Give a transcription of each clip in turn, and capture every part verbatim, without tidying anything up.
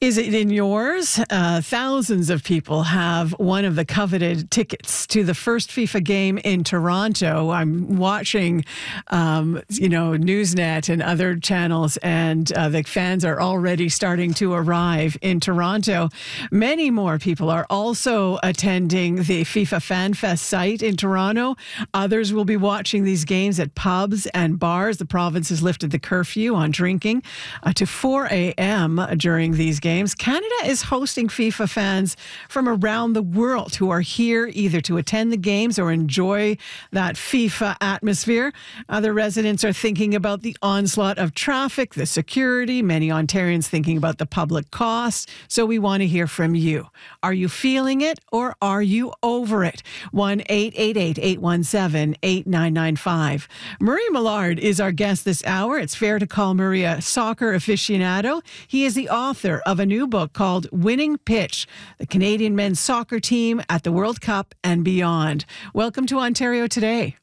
Is it in yours? Uh, thousands of people have one of the coveted tickets to the first FIFA game in Toronto. I'm watching, um, you know, Newsnet and other channels, and uh, the fans are already starting to arrive in Toronto. Many more people are also attending the FIFA Fan Fest site in Toronto. Others will be watching these games at pubs and bars. The province has lifted the curfew on drinking uh, to four a.m. during these games. Canada is hosting FIFA fans from around the world who are here either to attend the games or enjoy that FIFA atmosphere. Other residents are thinking about the onslaught of traffic, the security, many Ontarians thinking about the public costs. So we want to hear from you. Are you feeling it or are you over it? one eight eight eight, eight one seven, eight nine nine five. Murray Millard is our guest this hour. It's fair to call Murray a soccer aficionado. He is the author of a new book called Winning Pitch, the Canadian men's soccer team at the World Cup and beyond. Welcome to Ontario Today.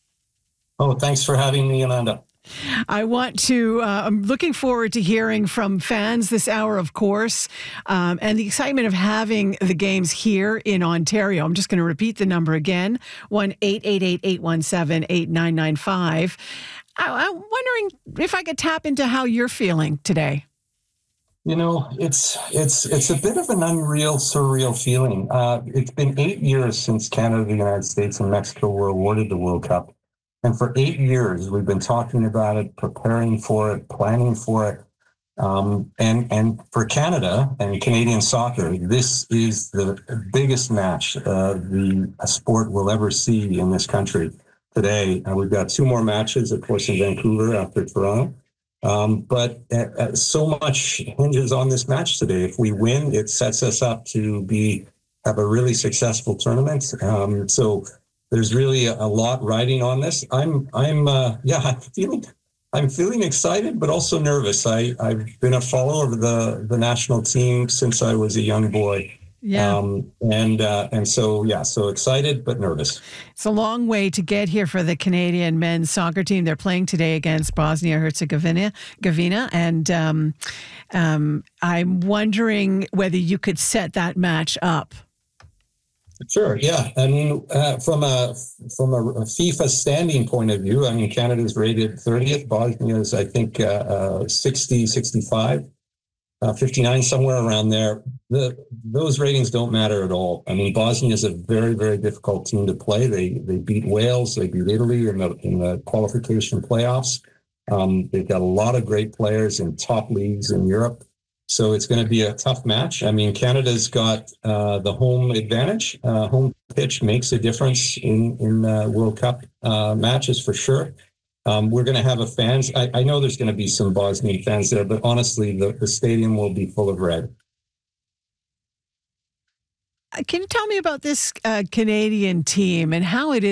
Oh, thanks for having me, Amanda. I want to, uh, I'm looking forward to hearing from fans this hour, of course, um, and the excitement of having the games here in Ontario. I'm just going to repeat the number again, one eight eight eight, eight one seven, eight nine nine five. I, I'm wondering if I could tap into how you're feeling today. You know, it's it's it's a bit of an unreal, surreal feeling. Uh, it's been eight years since Canada, the United States, and Mexico were awarded the World Cup. And for eight years, we've been talking about it, preparing for it, planning for it. Um, and, and for Canada and Canadian soccer, this is the biggest match uh, the a sport will ever see in this country today. Uh, we've got two more matches, of course, in Vancouver after Toronto. Um, but uh, so much hinges on this match today. If we win, it sets us up to be have a really successful tournament. Um, so there's really a, a lot riding on this. I'm, I'm, uh, yeah, I'm feeling, I'm feeling excited, but also nervous. I, I've been a follower of the the national team since I was a young boy. Yeah. Um, and uh, and so, yeah, so excited, but nervous. It's a long way to get here for the Canadian men's soccer team. They're playing today against Bosnia-Herzegovina, Govina, and um, um, I'm wondering whether you could set that match up. Sure. Yeah. I mean, uh, from a from a FIFA standing point of view, I mean, Canada's rated thirtieth. Bosnia is, I think, uh, uh, sixty, sixty-five. Uh, fifty-nine, somewhere around there. The, those ratings don't matter at all. I mean, Bosnia is a very, very difficult team to play. They they beat Wales, they beat Italy in the in the qualification playoffs. Um, they've got a lot of great players in top leagues in Europe. So it's going to be a tough match. I mean, Canada's got uh, the home advantage. Uh, home pitch makes a difference in in uh, World Cup uh, matches for sure. Um, we're going to have a fans. I, I know there's going to be some Bosnian fans there, but honestly, the, the stadium will be full of red. Can you tell me about this uh, Canadian team and how it is